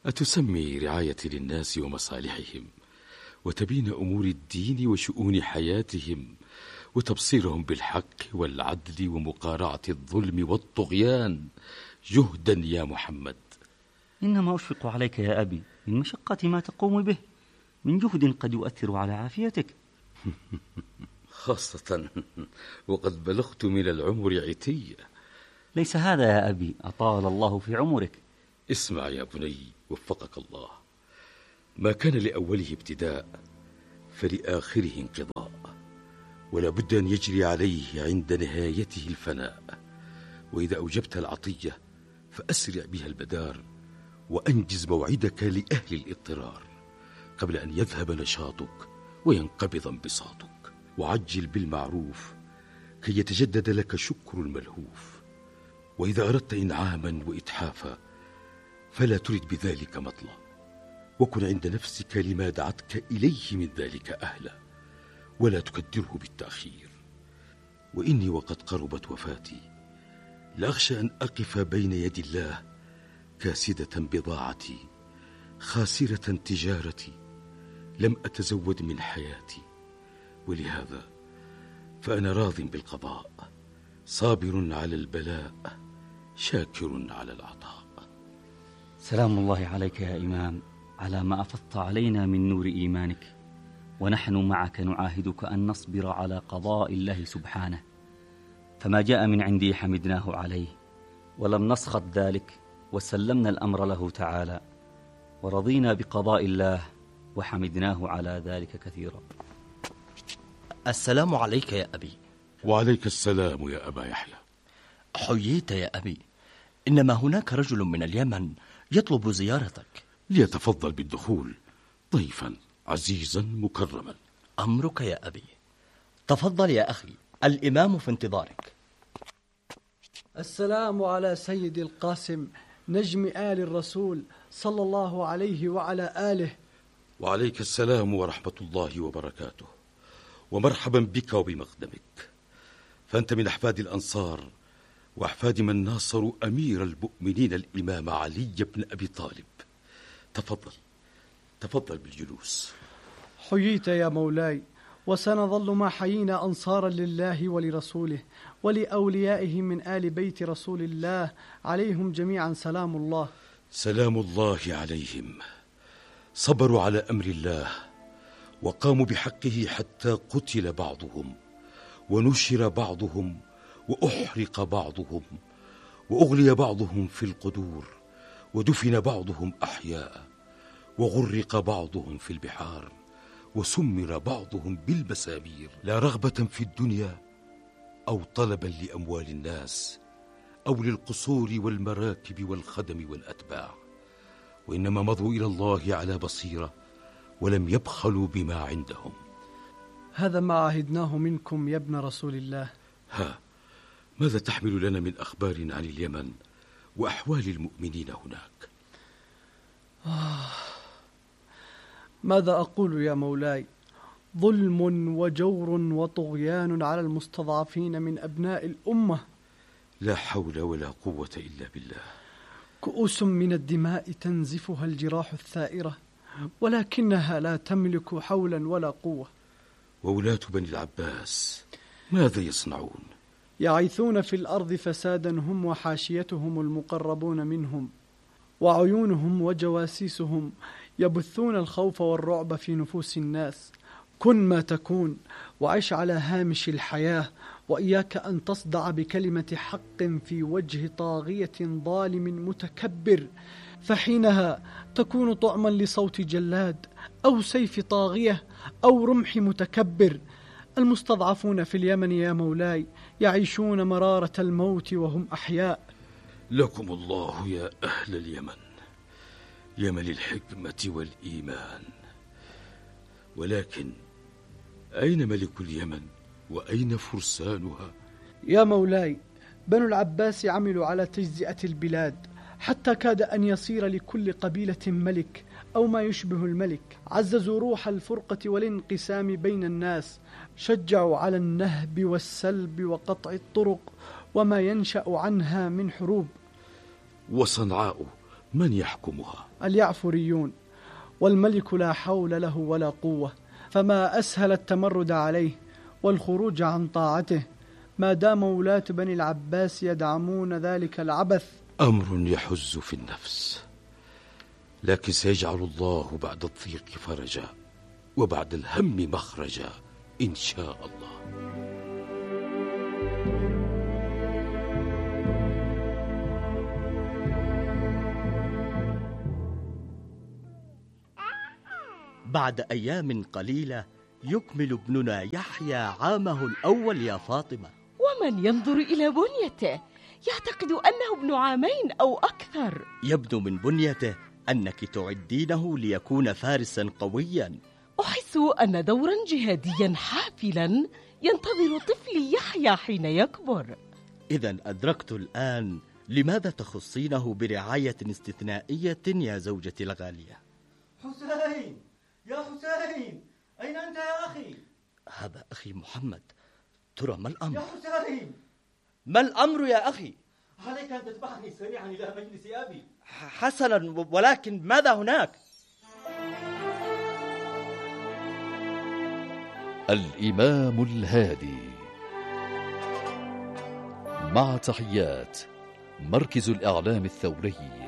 أتسمي رعاية للناس ومصالحهم وتبين أمور الدين وشؤون حياتهم وتبصيرهم بالحق والعدل ومقارعة الظلم والطغيان جهدا يا محمد؟ إنما أشفق عليك يا أبي من مشقة ما تقوم به من جهد قد يؤثر على عافيتك. خاصة وقد بلغت من العمر عتية. ليس هذا يا أبي، أطال الله في عمرك. اسمع يا بني وفقك الله، ما كان لأوله ابتداء فلآخره انقضاء، ولا بد أن يجري عليه عند نهايته الفناء. وإذا أوجبت العطية فأسرع بها البدار، وأنجز موعدك لأهل الاضطرار قبل أن يذهب نشاطك وينقبض انبساطك. وعجل بالمعروف كي يتجدد لك شكر الملهوف. وإذا أردت إنعاما وإتحافا فلا ترد بذلك مطلع، وكن عند نفسك لما دعتك إليه من ذلك أهلا، ولا تكدره بالتأخير. وإني وقد قربت وفاتي لأخشى أن أقف بين يدي الله كاسدة بضاعتي، خاسرة تجارتي، لم أتزود من حياتي. ولهذا فأنا راض بالقضاء، صابر على البلاء، شاكر على العطاء. سلام الله عليك يا إمام على ما أفضت علينا من نور إيمانك، ونحن معك نعاهدك أن نصبر على قضاء الله سبحانه، فما جاء من عندي حمدناه عليه ولم نسخط ذلك، وسلمنا الأمر له تعالى، ورضينا بقضاء الله وحمدناه على ذلك كثيرا. السلام عليك يا أبي. وعليك السلام يا أبا يحيى. حييت يا أبي، إنما هناك رجل من اليمن يطلب زيارتك. ليتفضل بالدخول، ضيفا عزيزا مكرما. أمرك يا أبي. تفضل يا أخي، الإمام في انتظارك. السلام على سيد القاسم نجم آل الرسول صلى الله عليه وعلى آله. وعليك السلام ورحمة الله وبركاته، ومرحبا بك وبمقدمك. فأنت من أحفاد الأنصار وأحفاد من ناصروا أمير المؤمنين الإمام علي بن أبي طالب. تفضل بالجلوس. حييت يا مولاي، وسنظل ما حيينا أنصارا لله ولرسوله ولأوليائه من آل بيت رسول الله عليهم جميعا سلام الله. سلام الله عليهم. صبروا على أمر الله وقاموا بحقه حتى قتل بعضهم، ونشر بعضهم، وأحرق بعضهم، وأغلي بعضهم في القدور، ودفن بعضهم أحياء، وغرق بعضهم في البحار، وسمر بعضهم بالمسامير، لا رغبة في الدنيا أو طلبا لأموال الناس أو للقصور والمراكب والخدم والأتباع، وإنما مضوا إلى الله على بصيرة ولم يبخلوا بما عندهم. هذا ما عهدناه منكم يا ابن رسول الله. ماذا تحمل لنا من أخبار عن اليمن وأحوال المؤمنين هناك؟ ماذا أقول يا مولاي؟ ظلم وجور وطغيان على المستضعفين من أبناء الأمة. لا حول ولا قوة إلا بالله. كؤوس من الدماء تنزفها الجراح الثائرة، ولكنها لا تملك حولا ولا قوة. وولاة بني العباس ماذا يصنعون؟ يعيثون في الأرض فسادا هم وحاشيتهم المقربون منهم، وعيونهم وجواسيسهم يبثون الخوف والرعب في نفوس الناس. كن ما تكون وعش على هامش الحياة، وإياك أن تصدع بكلمة حق في وجه طاغية ظالم متكبر، فحينها تكون طعما لصوت جلاد أو سيف طاغية أو رمح متكبر. المستضعفون في اليمن يا مولاي يعيشون مرارة الموت وهم أحياء. لكم الله يا أهل اليمن، يمن الحكمة والإيمان. ولكن أين ملك اليمن وأين فرسانها؟ يا مولاي، بنو العباس عملوا على تجزئة البلاد، حتى كاد أن يصير لكل قبيلة ملك أو ما يشبه الملك. عززوا روح الفرقة والانقسام بين الناس، شجعوا على النهب والسلب وقطع الطرق وما ينشأ عنها من حروب. وصنعاء من يحكمها؟ اليعفريون، والملك لا حول له ولا قوة، فما أسهل التمرد عليه والخروج عن طاعته ما دام ولاة بني العباس يدعمون ذلك العبث. أمر يحز في النفس، لكن سيجعل الله بعد الضيق فرجا وبعد الهم مخرجا إن شاء الله. بعد أيام قليلة يكمل ابننا يحيى عامه الأول يا فاطمة. ومن ينظر إلى بنيته يعتقد أنه ابن عامين أو أكثر. يبدو من بنيته أنك تعدينه ليكون فارسا قويا. أحس أن دورا جهاديا حافلا ينتظر طفلي يحيى حين يكبر. إذن أدركت الآن لماذا تخصينه برعاية استثنائية يا زوجتي الغالية. حسين، يا حسين، أين أنت يا أخي؟ هذا أخي محمد، ترى ما الأمر؟ يا حسين، ما الأمر يا أخي؟ عليك أن تتبعني سريعا إلى مجلس أبي. حسنا، ولكن ماذا هناك؟ الإمام الهادي، مع تحيات مركز الإعلام الثوري.